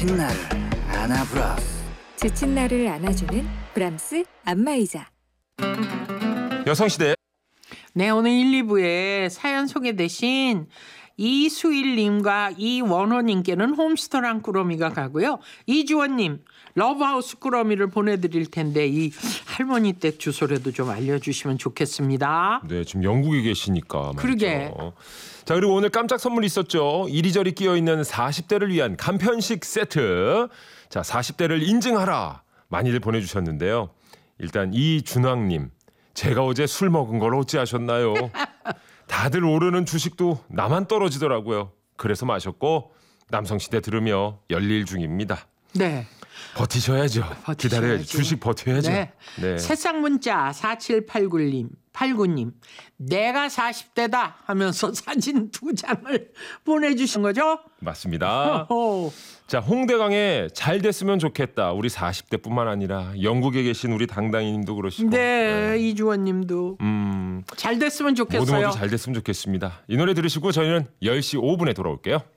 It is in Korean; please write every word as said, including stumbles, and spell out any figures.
지친 나를 안아브라스. 지친 나를 안아주는 브람스 안마의자. 여성시대. 네, 오늘 일, 이 부에 사연 소개되신 이수일님과 이원호님께는 홈스토랑 꾸러미가 가고요. 이주원님 러브하우스 꾸러미를 보내드릴 텐데 이 할머니 댁 주소라도 좀 알려주시면 좋겠습니다. 네, 지금 영국에 계시니까 말이죠. 그러게. 자, 그리고 오늘 깜짝 선물 있었죠. 이리저리 끼어있는 사십 대를 위한 간편식 세트. 자, 사십 대를 인증하라. 많이들 보내주셨는데요. 일단 이준왕님. 제가 어제 술 먹은 걸 어찌하셨나요? 다들 오르는 주식도 나만 떨어지더라고요. 그래서 마셨고 남성시대 들으며 열일 중입니다. 네. 버티셔야죠. 버티셔야죠. 기다려야죠. 주식 버텨야죠. 네. 네. 새싹 문자 사칠팔구님 팔구님 내가 사십 대다 하면서 사진 두 장을 보내주신 거죠? 맞습니다. 오. 자, 홍대강에 잘 됐으면 좋겠다. 우리 사십 대뿐만 아니라 영국에 계신 우리 당당이님도 그러시고. 네, 네. 이주원님도 음, 잘 됐으면 좋겠어요. 모두 모두 잘 됐으면 좋겠습니다. 이 노래 들으시고 저희는 열 시 오 분에 돌아올게요.